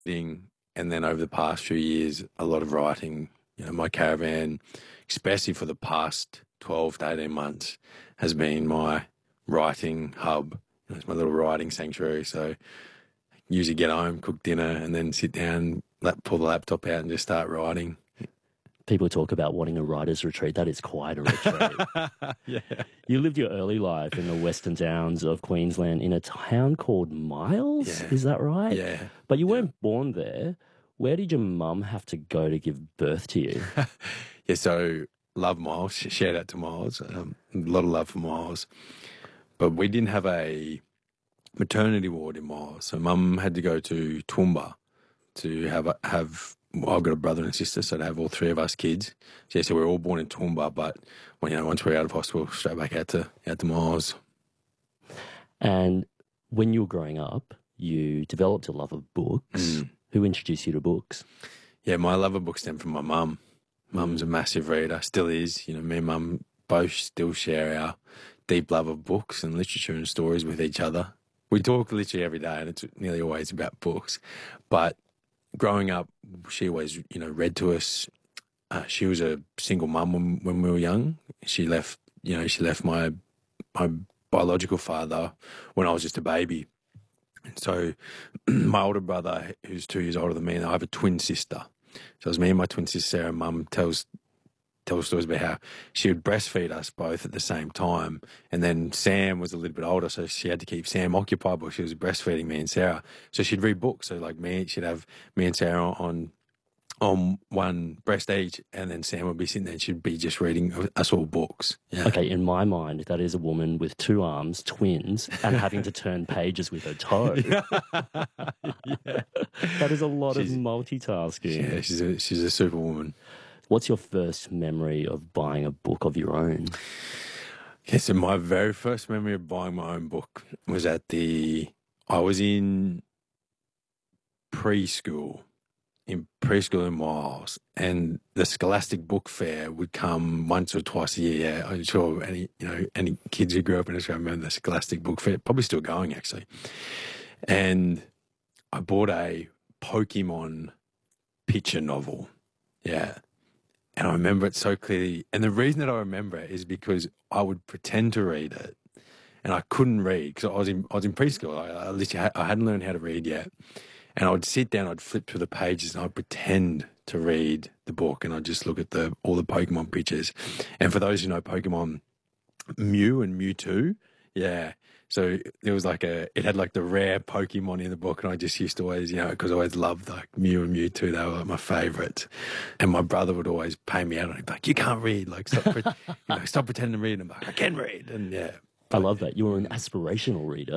reading, and then over the past few years, a lot of writing. My caravan, especially for the past 12 to 18 months, has been my writing hub. It's my little writing sanctuary. So usually get home, cook dinner, and then sit down, pull the laptop out and just start writing. People talk about wanting a writer's retreat. That is quite a retreat. Yeah. You lived your early life in the Western Downs of Queensland in a town called Miles. Yeah. Is that right? Yeah. But you weren't born there. Where did your mum have to go to give birth to you? Yeah, so love Miles. Shout out to Miles. A lot of love for Miles. But we didn't have a maternity ward in Miles. So mum had to go to Toowoomba to have well, I've got a brother and a sister, so to have all three of us kids. So we were all born in Toowoomba, but once we were out of hospital, straight back out to Miles. And when you were growing up, you developed a love of books. Who introduced you to books? Yeah, my love of books stemmed from my mum. Mum's a massive reader, still is. Me and mum both still share our deep love of books and literature and stories with each other. We talk literally every day, and it's nearly always about books. But growing up, she always, read to us. She was a single mum when we were young. She left my biological father when I was just a baby. So my older brother, who's 2 years older than me, and I have a twin sister. So it was me and my twin sister, Sarah. Mum tells stories about how she would breastfeed us both at the same time. And then Sam was a little bit older, so she had to keep Sam occupied while she was breastfeeding me and Sarah. So she'd read books. So she'd have me and Sarah on one breast each, and then Sam would be sitting there and she'd be just reading us all books. Yeah. Okay, in my mind, that is a woman with two arms, twins, and having to turn pages with her toe. Yeah. That is a lot of multitasking. Yeah, she's a superwoman. What's your first memory of buying a book of your own? Yeah, so my very first memory of buying my own book was I was in preschool in Miles, and the Scholastic Book Fair would come once or twice a year. Yeah, I'm sure any kids who grew up in Australia remember the Scholastic Book Fair, probably still going actually. And I bought a Pokemon picture novel. Yeah. And I remember it so clearly. And the reason that I remember it is because I would pretend to read it, and I couldn't read because I was in preschool. I hadn't learned how to read yet. And I would sit down, I'd flip through the pages, and I'd pretend to read the book, and I'd just look at all the Pokemon pictures. And for those who know Pokemon, Mew and Mewtwo, yeah. So it was it had the rare Pokemon in the book, and I just used to always, because I always loved Mew and Mewtwo. They were my favourites. And my brother would always pay me out on it, like, you can't read, stop pretending to read. And I'm like, I can read, and yeah. I love that. You were an aspirational reader.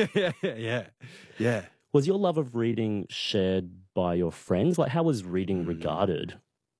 Yeah. Was your love of reading shared by your friends? How was reading regarded?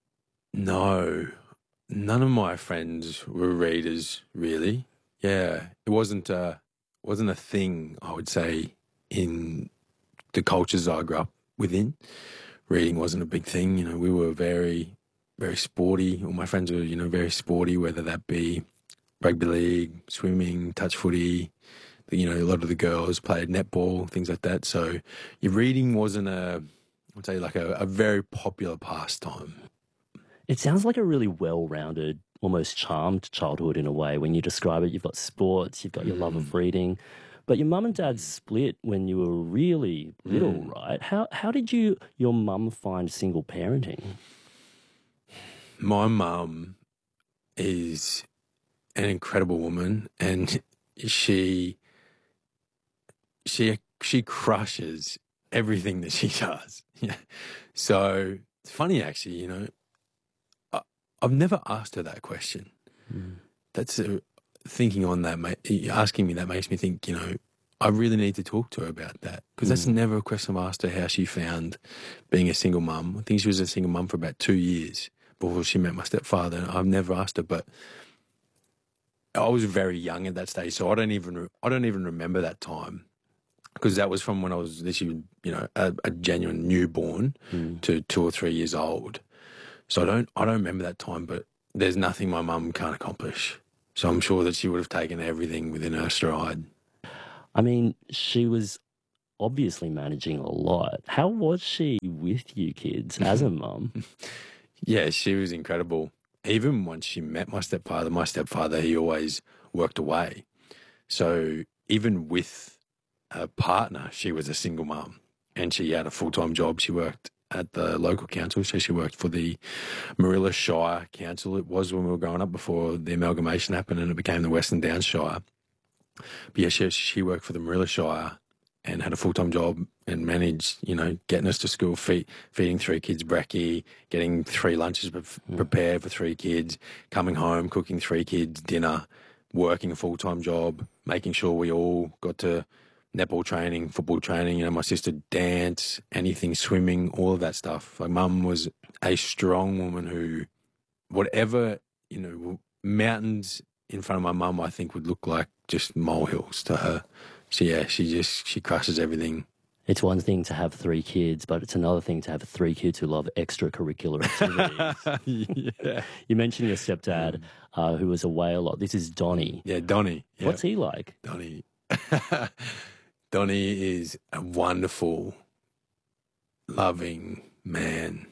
No, none of my friends were readers, really. Yeah, it wasn't a thing, I would say, in the cultures I grew up within. Reading wasn't a big thing. We were very, very sporty. All my friends were, very sporty, whether that be rugby league, swimming, touch footy. A lot of the girls played netball, things like that. So your reading wasn't a very popular pastime. It sounds like a really well-rounded, almost charmed childhood in a way. When you describe it, you've got sports, you've got your love of reading. But your mum and dad split when you were really little, right? How did your mum find single parenting? My mum is an incredible woman, and she crushes everything that she does. Yeah. So it's funny, actually, I've never asked her that question. That's thinking on that, asking me that makes me think, I really need to talk to her about that, because that's never a question I've asked her, how she found being a single mum. I think she was a single mum for about 2 years before she met my stepfather. I've never asked her, but I was very young at that stage, so I don't even remember that time, because that was from when I was literally, a genuine newborn to 2 or 3 years old. So I don't remember that time, but there's nothing my mum can't accomplish. So I'm sure that she would have taken everything within her stride. I mean, she was obviously managing a lot. How was she with you kids as a mum? Yeah, she was incredible. Even once she met my stepfather, he always worked away. So even with a partner, she was a single mum and she had a full-time job. She worked at the local council. So she worked for the Marilla Shire Council. It was when we were growing up before the amalgamation happened and it became the Western Downs Shire. But yeah, she worked for the Marilla Shire and had a full-time job and managed, getting us to school, feeding 3 kids brekkie, getting 3 lunches prepared for 3 kids, coming home, cooking 3 kids dinner, working a full-time job, making sure we all got to netball training, football training, my sister dance, anything, swimming, all of that stuff. Like Mum was a strong woman who, whatever, mountains in front of my mum, I think would look like just molehills to her. So yeah, she crushes everything. It's one thing to have 3 kids, but it's another thing to have 3 kids who love extracurricular activities. Yeah. You mentioned your stepdad, who was away a lot. This is Donnie. Yeah, Donnie. Yep. What's he like? Donnie. Donnie is a wonderful, loving man.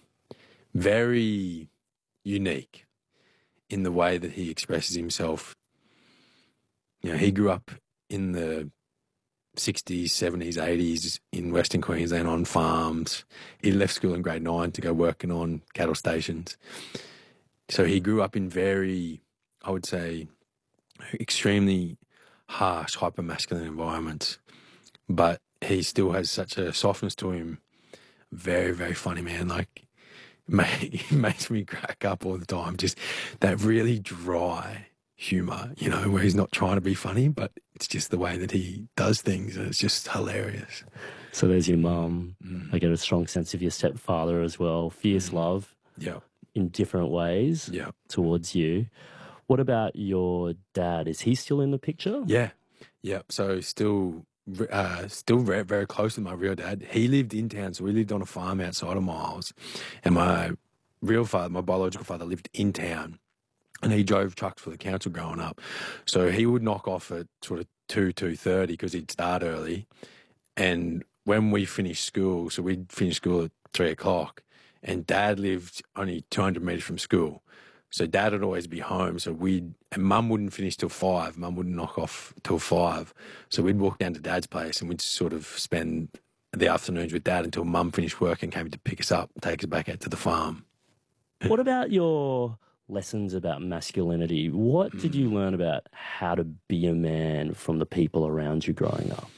Very unique in the way that he expresses himself. He grew up in the 60s, 70s, 80s in Western Queensland on farms. He left school in grade 9 to go working on cattle stations. So he grew up in very, I would say, extremely harsh, hyper-masculine environments. But he still has such a softness to him. Very, very funny man. Like, he makes me crack up all the time. Just that really dry humour, where he's not trying to be funny, but it's just the way that he does things, and it's just hilarious. So there's your mum. I get a strong sense of your stepfather as well. Fierce love. Yeah. In different ways. Yeah. Towards you. What about your dad? Is he still in the picture? Yeah. Yeah. So still very, very close to my real dad. He lived in town, so we lived on a farm outside of Miles, and my real father, my biological father, lived in town. And he drove trucks for the council growing up. So he would knock off at sort of 2:30 because he'd start early. And when we finished school, so we'd finish school at 3 o'clock, and Dad lived only 200 metres from school. So Dad would always be home. So and Mum wouldn't finish till 5. Mum wouldn't knock off till 5. So we'd walk down to Dad's place and we'd sort of spend the afternoons with Dad until Mum finished work and came to pick us up, take us back out to the farm. What about your lessons about masculinity? What did you learn about how to be a man from the people around you growing up?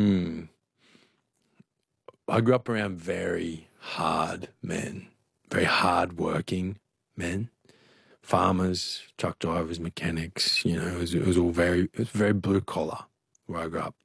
I grew up around very hard men, very hard-working men, farmers, truck drivers, mechanics. It was very blue-collar where I grew up.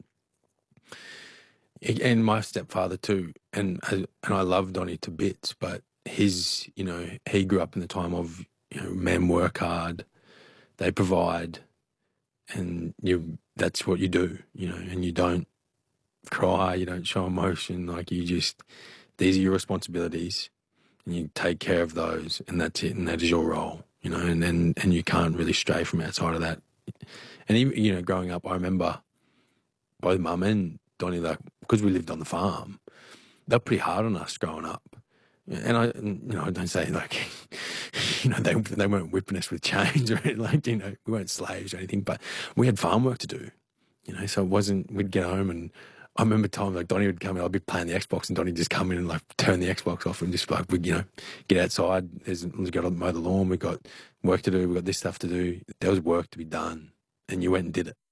And my stepfather too, and I love Donnie to bits, but he grew up in the time of men work hard, they provide, and that's what you do, and you don't cry, you don't show emotion, these are your responsibilities, and you take care of those, and that's it, and that is your role, and you can't really stray from outside of that. And even, growing up, I remember both Mum and Donnie, because we lived on the farm, they were pretty hard on us growing up. And I don't say they weren't whipping us with chains or anything, we weren't slaves or anything, but we had farm work to do, so it wasn't, we'd get home and I remember times Donnie would come in, I'd be playing the Xbox and Donnie'd just come in and turn the Xbox off and just we'd, get outside, we've got to mow the lawn, we've got work to do, we've got this stuff to do. There was work to be done and you went and did it.